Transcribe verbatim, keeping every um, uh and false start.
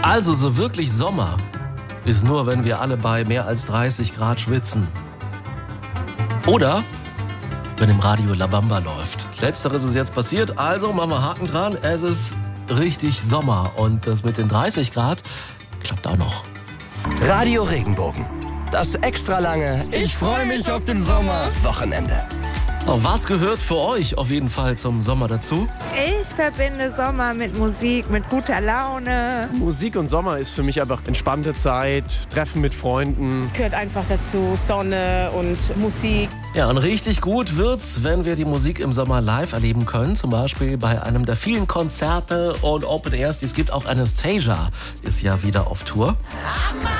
Also so wirklich Sommer ist nur, wenn wir alle bei mehr als dreißig Grad schwitzen. Oder wenn im Radio La Bamba läuft. Letzteres ist jetzt passiert, also machen wir Haken dran. Es ist richtig Sommer und das mit den dreißig Grad klappt auch noch. Radio Regenbogen. Das extra lange Ich freue mich auf den Sommer. Wochenende. Was gehört für euch auf jeden Fall zum Sommer dazu? Ich verbinde Sommer mit Musik, mit guter Laune. Musik und Sommer ist für mich einfach entspannte Zeit, Treffen mit Freunden. Es gehört einfach dazu, Sonne und Musik. Ja, und richtig gut wird's, wenn wir die Musik im Sommer live erleben können. Zum Beispiel bei einem der vielen Konzerte und Open Airs, die es gibt. Auch Anastasia ist ja wieder auf Tour.